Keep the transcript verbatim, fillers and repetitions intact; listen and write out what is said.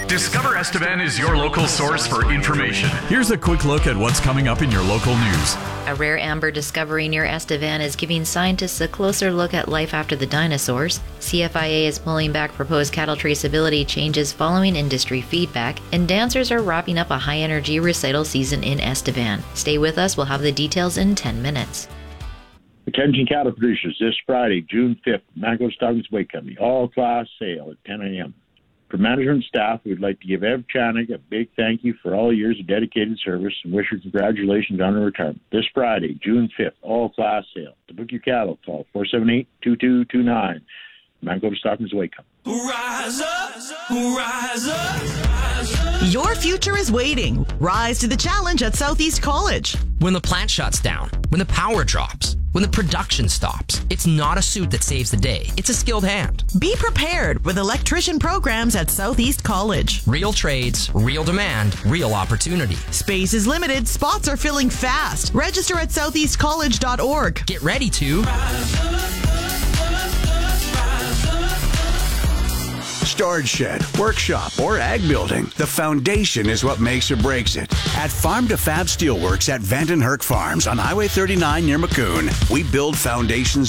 Discover Estevan is your local source for information. Here's a quick look at what's coming up in your local news. A rare amber discovery near Estevan is giving scientists a closer look at life after the dinosaurs. C F I A is pulling back proposed cattle traceability changes following industry feedback, and dancers are wrapping up a high-energy recital season in Estevan. Stay with us, we'll have the details in ten minutes. Attention cattle producers, this Friday, June fifth, Manitoba Stockings Weight Company, all-class sale at ten a.m. For management and staff, we'd like to give Ev Chanik a big thank you for all years of dedicated service and wish her congratulations on her retirement. This Friday, June fifth, all-class sale. To book your cattle, call four seven eight, two two two nine. Manitoba Stockings Weight Company. Rise up, rise up, rise up. Your future is waiting. Rise to the challenge at Southeast College. When the plant shuts down, when the power drops, when the production stops, it's not a suit that saves the day. It's a skilled hand. Be prepared with electrician programs at Southeast College. Real trades, real demand, real opportunity. Space is limited. Spots are filling fast. Register at southeast college dot org. Get ready to Rise up, rise up, rise up. Storage shed, workshop, or ag building. The foundation is what makes or breaks it. At Farm to Fab Steelworks at Vandenherk Farms on Highway thirty-nine near Maccoon, we build foundations